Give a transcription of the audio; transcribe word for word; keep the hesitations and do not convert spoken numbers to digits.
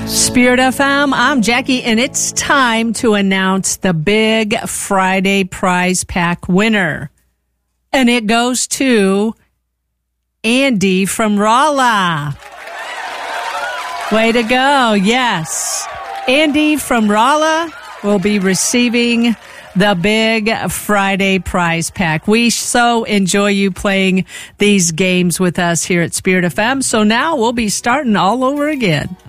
Spirit F M, I'm Jackie, and it's time to announce the Big Friday Prize Pack winner. And it goes to Andy from Rolla. Way to go, yes. Andy from Rolla will be receiving the Big Friday Prize Pack. We so enjoy you playing these games with us here at Spirit F M, so now we'll be starting all over again.